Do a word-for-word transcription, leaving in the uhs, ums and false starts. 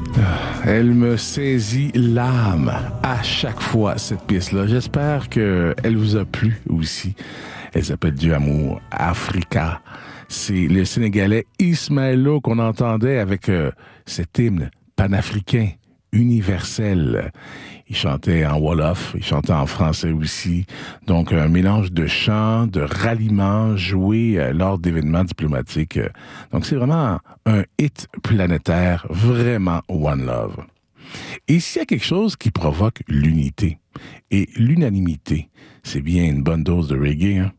Elle me saisit l'âme à chaque fois, cette pièce-là. J'espère qu'elle vous a plu aussi. Elle s'appelle Dieu Amour Africa. C'est le Sénégalais Ismaëlo qu'on entendait avec euh, cet hymne panafricain, universel. Il chantait en Wolof, il chantait en français aussi. Donc, un mélange de chants, de ralliements joués euh, lors d'événements diplomatiques. Donc, c'est vraiment un hit planétaire, vraiment One Love. Et s'il y a quelque chose qui provoque l'unité et l'unanimité, c'est bien une bonne dose de reggae, hein?